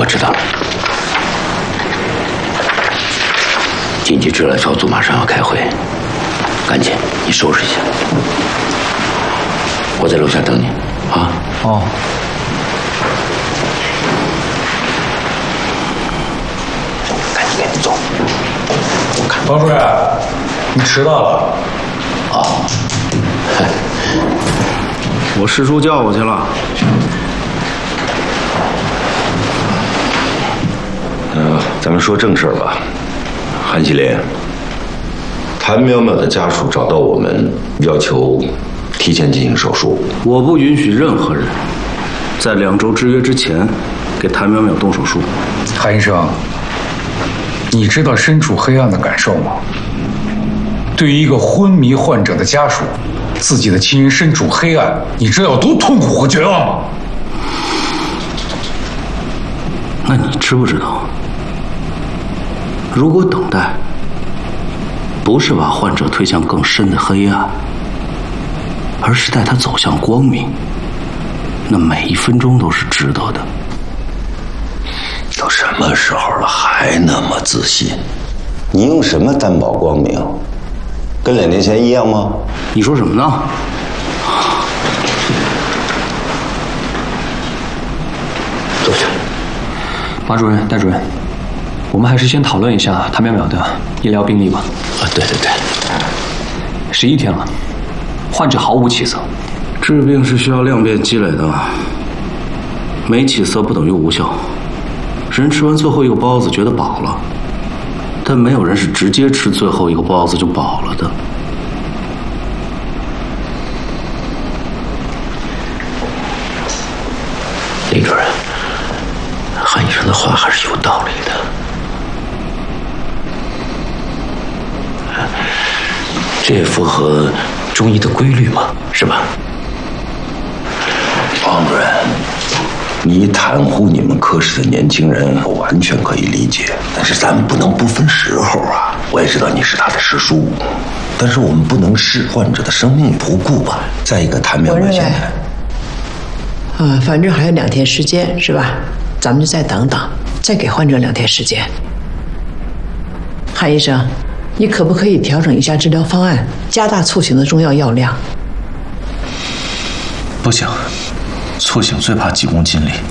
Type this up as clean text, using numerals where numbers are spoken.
知道了。紧急治疗小组马上要开会，赶紧你收拾一下。我在楼下等你啊。 哦。 赶紧走。 王主任，你迟到了。 哦。 我师叔叫我去了。 咱们说正事儿吧。韩喜林，谭淼淼的家属找到我们，要求提前进行手术。 我不允许任何人在2周之约之前给谭淼淼动手术。 韩医生，你知道身处黑暗的感受吗？对于一个昏迷患者的家属，自己的亲人身处黑暗，你知道有多痛苦和绝望吗？ 那你知不知道，如果等待不是把患者推向更深的黑暗，而是带他走向光明，那每1分钟都是值得的。 都什么时候了，还那么自信？你用什么担保光明？跟2年前一样吗？ 你说什么呢？ 坐下。 马主任、戴主任，我们还是先讨论一下谭淼淼的医疗病历吧。 对对对。 11天了，患者毫无起色。 治病是需要量变积累的，没起色不等于无效。人吃完最后一个包子觉得饱了，但没有人是直接吃最后一个包子就饱了的。 李主任，韩医生的话还是有道理的。这也符合中医的规律嘛，是吧？ 王主任，你袒护你们科室的年轻人，我完全可以理解。但是咱们不能不分时候啊！我也知道你是他的师叔，但是我们不能视患者的生命不顾吧？再一个，谭淼淼现在， 反正还有2天时间，是吧？咱们就再等等，再给患者2天时间。韩医生，你可不可以调整一下治疗方案，加大促醒的中药药量？ 不行，促醒最怕急功近利。